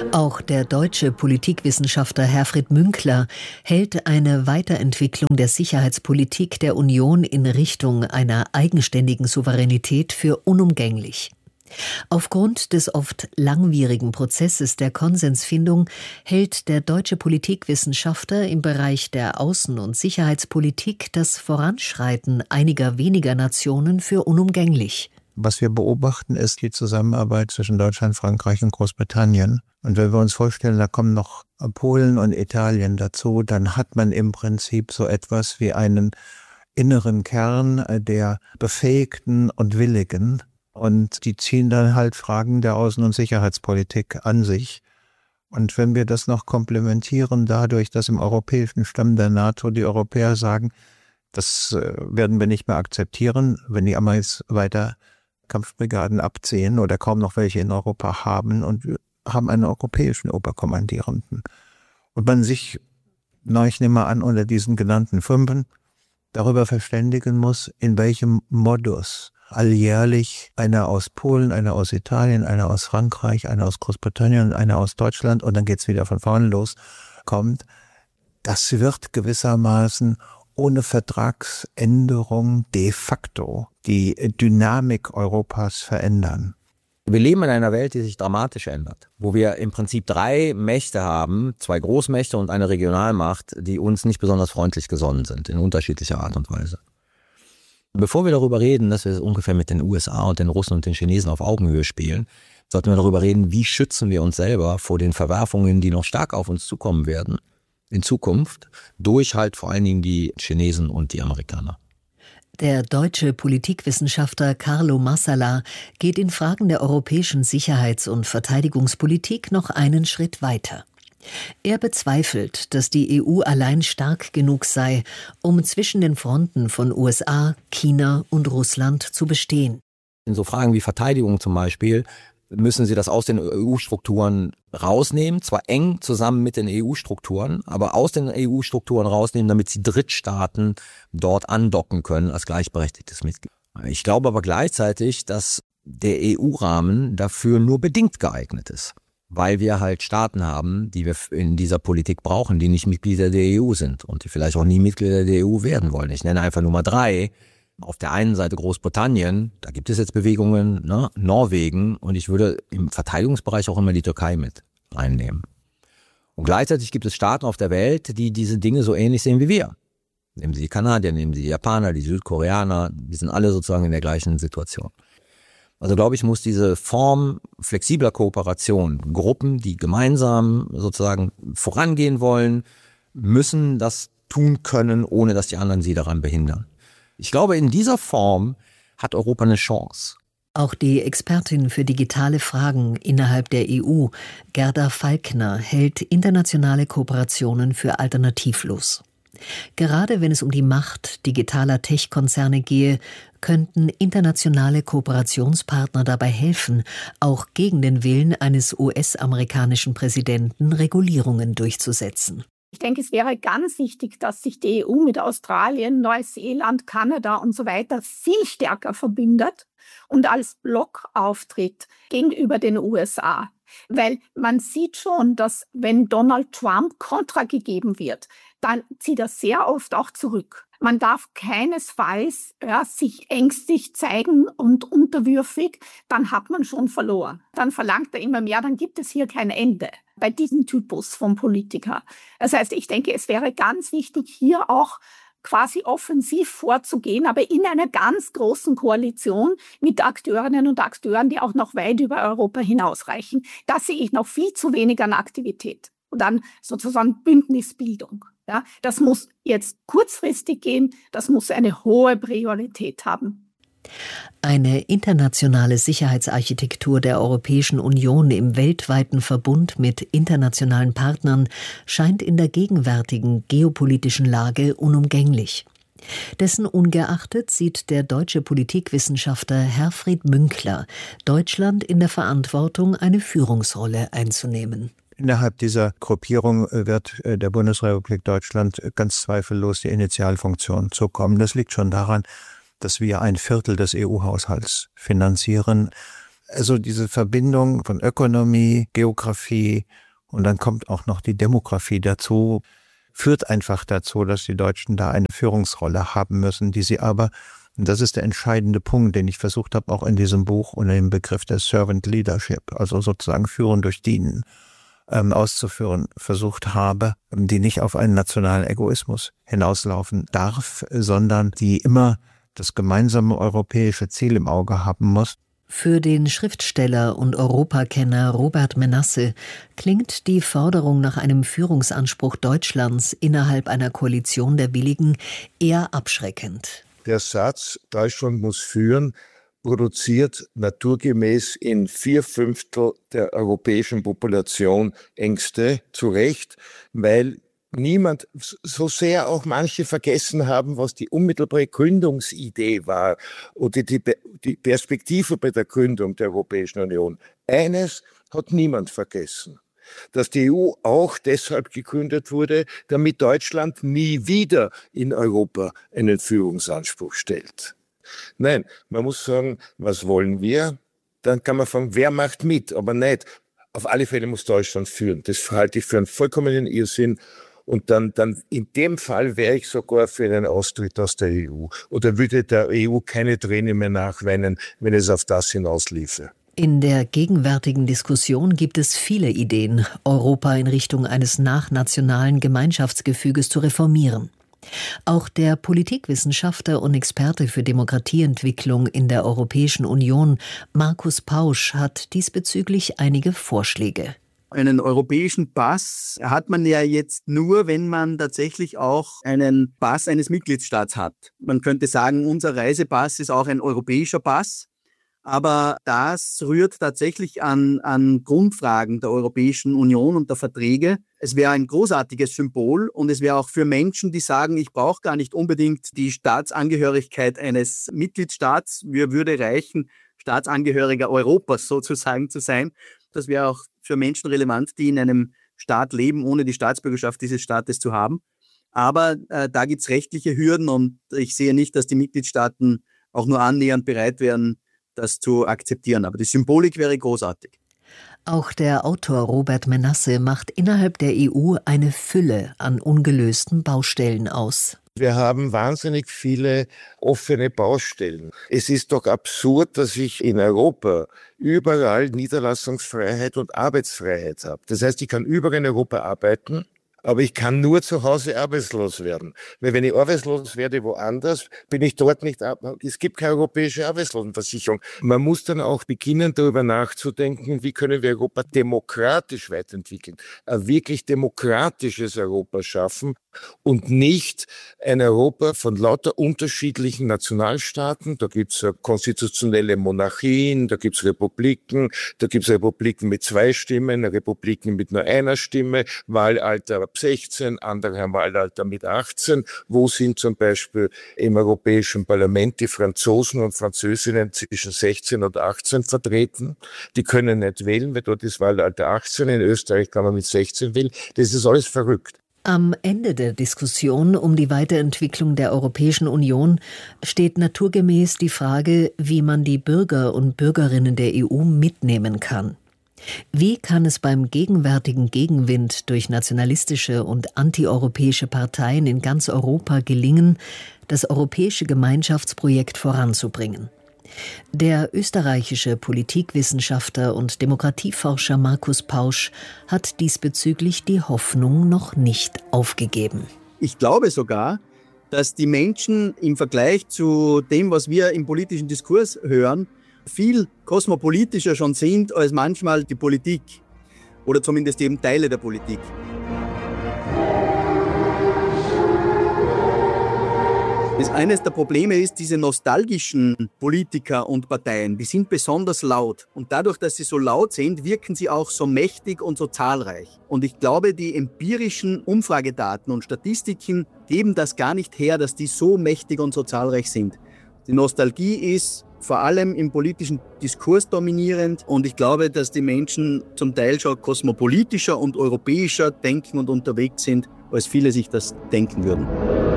Auch der deutsche Politikwissenschaftler Herfried Münkler hält eine Weiterentwicklung der Sicherheitspolitik der Union in Richtung einer eigenständigen Souveränität für unumgänglich. Aufgrund des oft langwierigen Prozesses der Konsensfindung hält der deutsche Politikwissenschaftler im Bereich der Außen- und Sicherheitspolitik das Voranschreiten einiger weniger Nationen für unumgänglich. Was wir beobachten, ist die Zusammenarbeit zwischen Deutschland, Frankreich und Großbritannien. Und wenn wir uns vorstellen, da kommen noch Polen und Italien dazu, dann hat man im Prinzip so etwas wie einen inneren Kern der Befähigten und Willigen. Und die ziehen dann halt Fragen der Außen- und Sicherheitspolitik an sich. Und wenn wir das noch komplementieren dadurch, dass im europäischen Stamm der NATO die Europäer sagen, das werden wir nicht mehr akzeptieren, wenn die Amis weiter Kampfbrigaden abziehen oder kaum noch welche in Europa haben und wir haben einen europäischen Oberkommandierenden. Und man sich, ich nehme mal an, unter diesen genannten Fünfen darüber verständigen muss, in welchem Modus alljährlich einer aus Polen, einer aus Italien, einer aus Frankreich, einer aus Großbritannien, einer aus Deutschland und dann geht's wieder von vorne los, kommt. Das wird gewissermaßen ohne Vertragsänderung de facto die Dynamik Europas verändern. Wir leben in einer Welt, die sich dramatisch ändert, wo wir im Prinzip 3 Mächte haben, 2 Großmächte und eine Regionalmacht, die uns nicht besonders freundlich gesonnen sind, in unterschiedlicher Art und Weise. Bevor wir darüber reden, dass wir ungefähr mit den USA und den Russen und den Chinesen auf Augenhöhe spielen, sollten wir darüber reden, wie schützen wir uns selber vor den Verwerfungen, die noch stark auf uns zukommen werden in Zukunft, durch halt vor allen Dingen die Chinesen und die Amerikaner. Der deutsche Politikwissenschaftler Carlo Massala geht in Fragen der europäischen Sicherheits- und Verteidigungspolitik noch einen Schritt weiter. Er bezweifelt, dass die EU allein stark genug sei, um zwischen den Fronten von USA, China und Russland zu bestehen. In so Fragen wie Verteidigung zum Beispiel müssen sie das aus den EU-Strukturen rausnehmen, zwar eng zusammen mit den EU-Strukturen, aber aus den EU-Strukturen rausnehmen, damit sie Drittstaaten dort andocken können als gleichberechtigtes Mitglied. Ich glaube aber gleichzeitig, dass der EU-Rahmen dafür nur bedingt geeignet ist, weil wir halt Staaten haben, die wir in dieser Politik brauchen, die nicht Mitglieder der EU sind und die vielleicht auch nie Mitglieder der EU werden wollen. Ich nenne einfach nur mal 3. Auf der einen Seite Großbritannien, da gibt es jetzt Bewegungen, Norwegen und ich würde im Verteidigungsbereich auch immer die Türkei mit reinnehmen. Und gleichzeitig gibt es Staaten auf der Welt, die diese Dinge so ähnlich sehen wie wir. Nehmen Sie die Kanadier, nehmen Sie die Japaner, die Südkoreaner, die sind alle sozusagen in der gleichen Situation. Also glaube ich, muss diese Form flexibler Kooperation, Gruppen, die gemeinsam sozusagen vorangehen wollen, müssen das tun können, ohne dass die anderen sie daran behindern. Ich glaube, in dieser Form hat Europa eine Chance. Auch die Expertin für digitale Fragen innerhalb der EU, Gerda Falkner, hält internationale Kooperationen für alternativlos. Gerade wenn es um die Macht digitaler Tech-Konzerne gehe, könnten internationale Kooperationspartner dabei helfen, auch gegen den Willen eines US-amerikanischen Präsidenten Regulierungen durchzusetzen. Ich denke, es wäre ganz wichtig, dass sich die EU mit Australien, Neuseeland, Kanada und so weiter viel stärker verbindet und als Block auftritt gegenüber den USA. Weil man sieht schon, dass wenn Donald Trump Kontra gegeben wird, dann zieht er sehr oft auch zurück. Man darf keinesfalls sich ängstlich zeigen und unterwürfig, dann hat man schon verloren. Dann verlangt er immer mehr, dann gibt es hier kein Ende bei diesem Typus von Politiker. Das heißt, ich denke, es wäre ganz wichtig, hier auch quasi offensiv vorzugehen, aber in einer ganz großen Koalition mit Akteurinnen und Akteuren, die auch noch weit über Europa hinausreichen. Das sehe ich noch viel zu wenig an Aktivität. Und dann sozusagen Bündnisbildung. Ja, das muss jetzt kurzfristig gehen, das muss eine hohe Priorität haben. Eine internationale Sicherheitsarchitektur der Europäischen Union im weltweiten Verbund mit internationalen Partnern scheint in der gegenwärtigen geopolitischen Lage unumgänglich. Dessen ungeachtet sieht der deutsche Politikwissenschaftler Herfried Münkler Deutschland in der Verantwortung, eine Führungsrolle einzunehmen. Innerhalb dieser Gruppierung wird der Bundesrepublik Deutschland ganz zweifellos die Initialfunktion zukommen. Das liegt schon daran, dass wir 1/4 des EU-Haushalts finanzieren. Also diese Verbindung von Ökonomie, Geografie und dann kommt auch noch die Demografie dazu, führt einfach dazu, dass die Deutschen da eine Führungsrolle haben müssen, die sie aber, und das ist der entscheidende Punkt, den ich versucht habe, auch in diesem Buch unter dem Begriff der Servant Leadership, also sozusagen Führen durch Dienen, auszuführen versucht habe, die nicht auf einen nationalen Egoismus hinauslaufen darf, sondern die immer das gemeinsame europäische Ziel im Auge haben muss. Für den Schriftsteller und Europakenner Robert Menasse klingt die Forderung nach einem Führungsanspruch Deutschlands innerhalb einer Koalition der Willigen eher abschreckend. Der Satz, Deutschland muss führen, produziert naturgemäß in 4/5 der europäischen Population Ängste, zu Recht, weil niemand, so sehr auch manche vergessen haben, was die unmittelbare Gründungsidee war oder die Perspektive bei der Gründung der Europäischen Union. Eines hat niemand vergessen, dass die EU auch deshalb gegründet wurde, damit Deutschland nie wieder in Europa einen Führungsanspruch stellt. Nein, man muss sagen, was wollen wir? Dann kann man fragen, wer macht mit, aber nicht. Auf alle Fälle muss Deutschland führen. Das halte ich für einen vollkommenen Irrsinn. Und dann in dem Fall wäre ich sogar für einen Austritt aus der EU. Oder würde der EU keine Tränen mehr nachweinen, wenn es auf das hinausliefe. In der gegenwärtigen Diskussion gibt es viele Ideen, Europa in Richtung eines nachnationalen Gemeinschaftsgefüges zu reformieren. Auch der Politikwissenschaftler und Experte für Demokratieentwicklung in der Europäischen Union, Markus Pausch, hat diesbezüglich einige Vorschläge. Einen europäischen Pass hat man ja jetzt nur, wenn man tatsächlich auch einen Pass eines Mitgliedstaats hat. Man könnte sagen, unser Reisepass ist auch ein europäischer Pass, aber das rührt tatsächlich an Grundfragen der Europäischen Union und der Verträge. Es wäre ein großartiges Symbol und es wäre auch für Menschen, die sagen, ich brauche gar nicht unbedingt die Staatsangehörigkeit eines Mitgliedstaats, mir würde reichen, Staatsangehöriger Europas sozusagen zu sein. Das wäre auch für Menschen relevant, die in einem Staat leben, ohne die Staatsbürgerschaft dieses Staates zu haben. Aber da gibt es rechtliche Hürden und ich sehe nicht, dass die Mitgliedstaaten auch nur annähernd bereit wären, das zu akzeptieren. Aber die Symbolik wäre großartig. Auch der Autor Robert Menasse macht innerhalb der EU eine Fülle an ungelösten Baustellen aus. Wir haben wahnsinnig viele offene Baustellen. Es ist doch absurd, dass ich in Europa überall Niederlassungsfreiheit und Arbeitsfreiheit habe. Das heißt, ich kann überall in Europa arbeiten, aber ich kann nur zu Hause arbeitslos werden. Weil wenn ich arbeitslos werde woanders, bin ich dort nicht, es gibt keine europäische Arbeitslosenversicherung. Man muss dann auch beginnen, darüber nachzudenken, wie können wir Europa demokratisch weiterentwickeln. Ein wirklich demokratisches Europa schaffen und nicht ein Europa von lauter unterschiedlichen Nationalstaaten. Da gibt's konstitutionelle Monarchien, da gibt's Republiken, da gibt's Republiken mit 2 Stimmen, Republiken mit nur einer Stimme, Wahlalter ab 16, andere haben Wahlalter mit 18. Wo sind zum Beispiel im Europäischen Parlament die Franzosen und Französinnen zwischen 16 und 18 vertreten? Die können nicht wählen, weil dort ist Wahlalter 18. In Österreich kann man mit 16 wählen. Das ist alles verrückt. Am Ende der Diskussion um die Weiterentwicklung der Europäischen Union steht naturgemäß die Frage, wie man die Bürger und Bürgerinnen der EU mitnehmen kann. Wie kann es beim gegenwärtigen Gegenwind durch nationalistische und antieuropäische Parteien in ganz Europa gelingen, das europäische Gemeinschaftsprojekt voranzubringen? Der österreichische Politikwissenschaftler und Demokratieforscher Markus Pausch hat diesbezüglich die Hoffnung noch nicht aufgegeben. Ich glaube sogar, dass die Menschen im Vergleich zu dem, was wir im politischen Diskurs hören, viel kosmopolitischer schon sind als manchmal die Politik oder zumindest eben Teile der Politik. Eines der Probleme ist, diese nostalgischen Politiker und Parteien, die sind besonders laut. Und dadurch, dass sie so laut sind, wirken sie auch so mächtig und so zahlreich. Und ich glaube, die empirischen Umfragedaten und Statistiken geben das gar nicht her, dass die so mächtig und so zahlreich sind. Die Nostalgie ist vor allem im politischen Diskurs dominierend und ich glaube, dass die Menschen zum Teil schon kosmopolitischer und europäischer denken und unterwegs sind, als viele sich das denken würden.